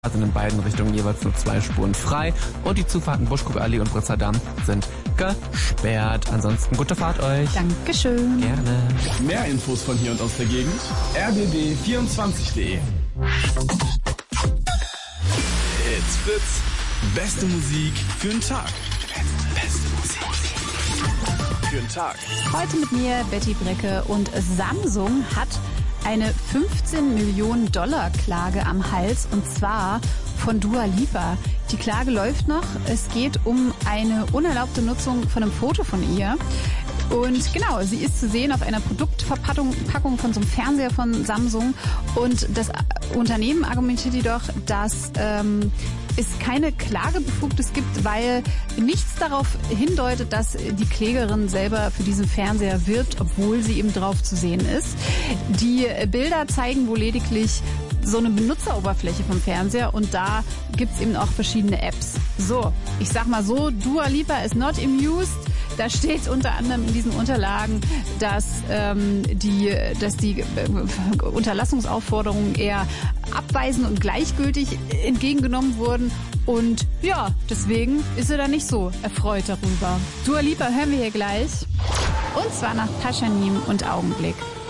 sind in beiden Richtungen jeweils nur 2 Spuren frei und die Zufahrten Buschkuckallee und Britzer sind gesperrt. Ansonsten gute Fahrt euch. Dankeschön. Gerne. Mehr Infos von hier und aus der Gegend rbb24.de. It's Fritz. Beste Musik für den Tag. Beste Musik für den Tag. Heute mit mir Betty Brecke und Samsung hat eine 15 Millionen Dollar Klage am Hals und zwar von Dua Lipa. Die Klage läuft noch. Es geht um eine unerlaubte Nutzung von einem Foto von ihr. Und genau, sie ist zu sehen auf einer Produktverpackung von so einem Fernseher von Samsung. Und das Unternehmen argumentiert jedoch, dass es keine Klagebefugnis gibt, weil nichts darauf hindeutet, dass die Klägerin selber für diesen Fernseher wirbt, obwohl sie eben drauf zu sehen ist. Die Bilder zeigen wohl lediglich so eine Benutzeroberfläche vom Fernseher und da gibt's eben auch verschiedene Apps. So, ich sag mal so, Dua Lipa is not amused. Da steht unter anderem in diesen Unterlagen, dass die Unterlassungsaufforderungen eher abweisend und gleichgültig entgegengenommen wurden. Und ja, deswegen ist er da nicht so erfreut darüber. Dua Lipa hören wir hier gleich. Und zwar nach Pashanim und Augenblick.